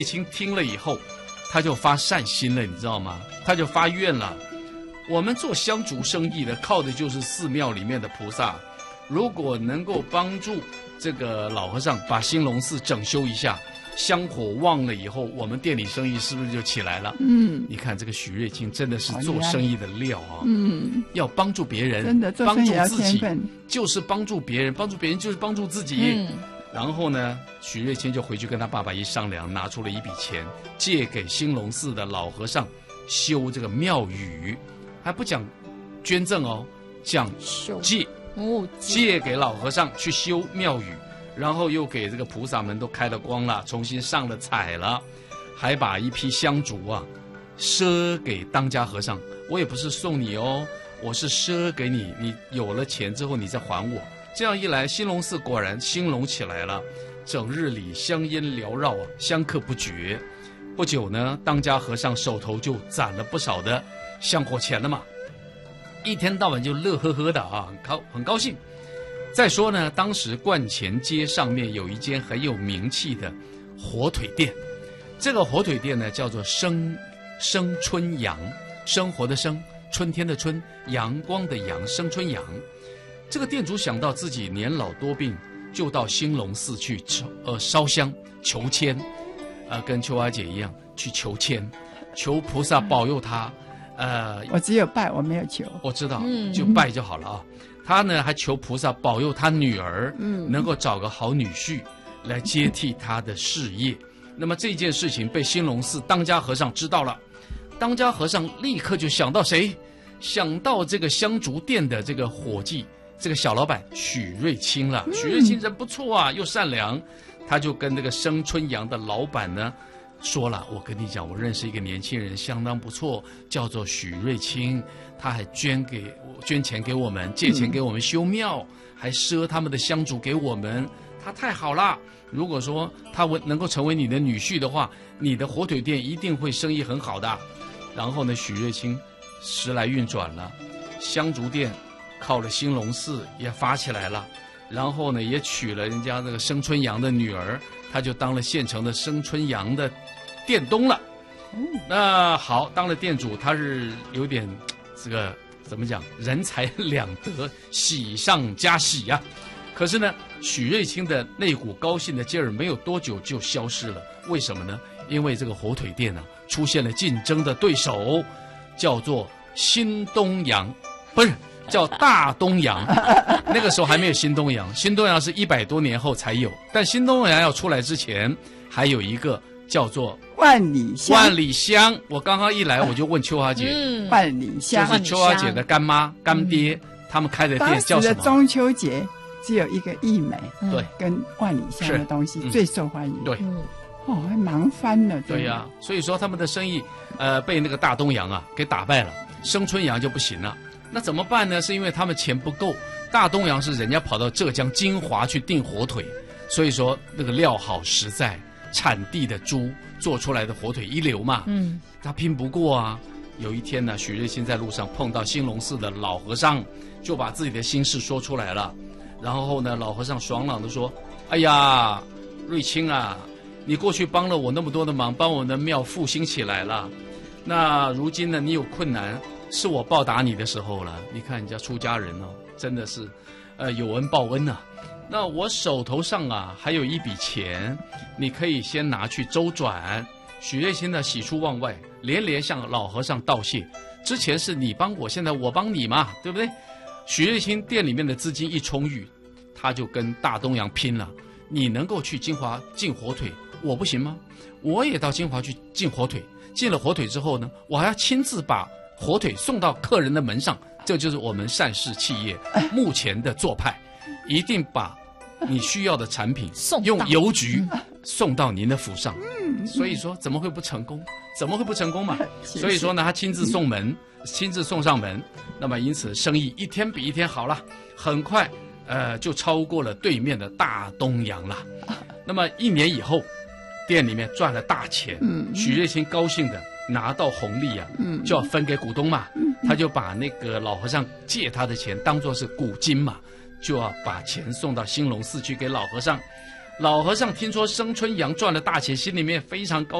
清听了以后，他就发善心了，你知道吗？他就发愿了。我们做香烛生意的，靠的就是寺庙里面的菩萨。如果能够帮助这个老和尚把兴隆寺整修一下，香火旺了以后，我们店里生意是不是就起来了？你看这个许瑞清真的是做生意的料啊！要帮助别人， 真的做生意要天分， 就是帮助别人，帮助别人就是帮助自己。然后呢，许瑞清就回去跟他爸爸一商量，拿出了一笔钱，借给兴隆寺的老和尚修这个庙宇，还不讲捐赠哦，讲借给老和尚去修庙宇，然后又给这个菩萨们都开了光了，重新上了彩了，还把一批香烛啊赊给当家和尚。我也不是送你哦，我是赊给你，你有了钱之后你再还我。这样一来，兴隆寺果然兴隆起来了，整日里香烟缭绕啊，香客不绝。不久呢，当家和尚手头就攒了不少的香火钱了嘛，一天到晚就乐呵呵的啊，很高兴。再说呢，当时观前街上面有一间很有名气的火腿店，这个火腿店呢叫做生春阳，生活的生，春天的春，阳光的阳，生春阳。这个店主想到自己年老多病，就到兴隆寺去烧香求签，跟秋华姐一样去求签，求菩萨保佑他。 我只有拜，我没有求。 我知道，就拜就好了啊。他呢还求菩萨保佑他女儿，能够找个好女婿来接替他的事业。那么这件事情被兴隆寺当家和尚知道了，当家和尚立刻就想到谁？想到这个香烛店的这个伙计，这个小老板许瑞清了。许瑞清人不错啊，又善良，他就跟这个生春阳的老板呢说了，我跟你讲，我认识一个年轻人相当不错，叫做许瑞清，他还捐钱给我们，借钱给我们修庙，还赊他们的香烛给我们，他太好了。如果说他能够成为你的女婿的话，你的火腿店一定会生意很好的。然后呢，许瑞清时来运转了，香烛店靠了兴隆寺也发起来了，然后呢也娶了人家那个生春阳的女儿，他就当了县城的生春阳的店东了。那好，当了店主，他是有点这个怎么讲，人财两得，喜上加喜呀。可是呢，许瑞清的那股高兴的劲儿没有多久就消失了。为什么呢？因为这个火腿店呢出现了竞争的对手，叫做新东阳，不是叫大东阳。那个时候还没有新东阳，新东阳是100多年后才有。但新东阳要出来之前，还有一个叫做万里香。 万里香，我刚刚一来我就问秋华姐， 万里香就是秋华姐的干妈干爹，他们开的店叫什么？ 当时的中秋节只有一个益美， 对， 跟万里香的东西最受欢迎。 对， 还忙翻了。 对呀，所以说他们的生意被那个大东阳啊给打败了，生春阳就不行了。那怎么办呢？是因为他们钱不够，大东阳是人家跑到浙江金华去订火腿，所以说那个料好实在，产地的猪做出来的火腿一流嘛。他拼不过啊。有一天呢，许瑞清在路上碰到兴隆寺的老和尚，就把自己的心事说出来了。然后呢，老和尚爽朗地说：“哎呀，瑞清啊，你过去帮了我那么多的忙，帮我的庙复兴起来了。那如今呢，你有困难，是我报答你的时候了。你看人家出家人哦，真的是，有恩报恩啊。那我手头上啊还有一笔钱，你可以先拿去周转。”许瑞清呢喜出望外，连连向老和尚道谢。之前是你帮我，现在我帮你嘛，对不对？许瑞清店里面的资金一充裕，他就跟大东阳拼了。你能够去金华进火腿，我不行吗？我也到金华去进火腿。进了火腿之后呢，我还要亲自把火腿送到客人的门上。这就是我们善事企业目前的做派，一定把你需要的产品用邮局送到您的府上。所以说怎么会不成功？怎么会不成功嘛？所以说呢，他亲自送门，亲自送上门。那么因此生意一天比一天好了，很快就超过了对面的大东阳了。那么1年以后，店里面赚了大钱。许瑞清高兴的拿到红利啊，就要分给股东嘛。他就把那个老和尚借他的钱当作是股金嘛，就要把钱送到兴隆寺去给老和尚。 老和尚听说生春阳赚了大钱，心里面非常高